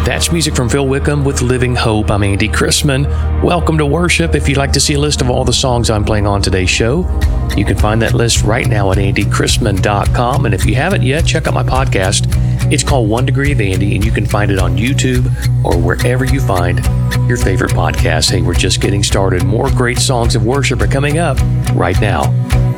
That's music from Phil Wickham with Living Hope. I'm Andy Chrisman. Welcome to Worship. If you'd like to see a list of all the songs I'm playing on today's show, you can find that list right now at andychrisman.com. And if you haven't yet, check out my podcast. It's called 1 Degree of Andy, and you can find it on YouTube or wherever you find your favorite podcasts. Hey, we're just getting started. More great songs of worship are coming up right now.